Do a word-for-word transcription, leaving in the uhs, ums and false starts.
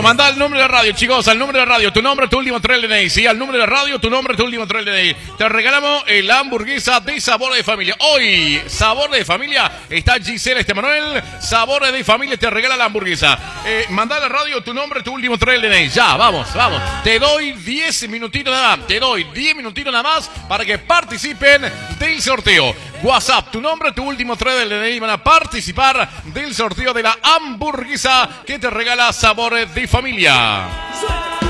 manda el número de la radio, chicos, al número de la radio, tu nombre, tu último tres D N I, sí, al número de la radio, tu nombre, tu último tres D N I. Te regalamos el hamburguesa de Sabor de Familia. Hoy, Sabor de Familia, está Gisela Estemanuel, Sabor de Familia te regala la hamburguesa. Eh, manda a la radio tu nombre, tu último tres D N I. Ya, vamos, vamos. Te doy diez minutitos nada más, te doy diez minutitos nada más para que participen del sorteo. WhatsApp, tu nombre, tu último tres D N I van a participar del sorteo de la hamburguesa que te regala Sabor de Familia.